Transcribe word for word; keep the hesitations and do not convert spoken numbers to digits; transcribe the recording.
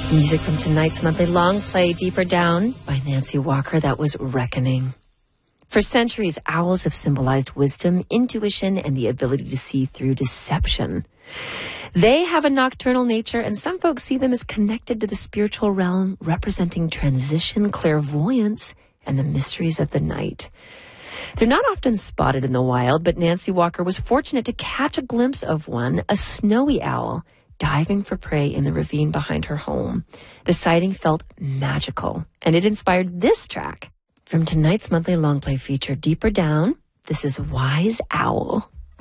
Music from tonight's monthly long play, Deeper Down, by Nancy Walker. That was Reckoning. For centuries, owls have symbolized wisdom, intuition, and the ability to see through deception. They have a nocturnal nature, and some folks see them as connected to the spiritual realm, representing transition, clairvoyance, and the mysteries of the night. They're not often spotted in the wild, but Nancy Walker was fortunate to catch a glimpse of one, a snowy owl, diving for prey in the ravine behind her home. The sighting felt magical, and it inspired this track from tonight's monthly long play feature, Deeper Down. This is Wise Owl.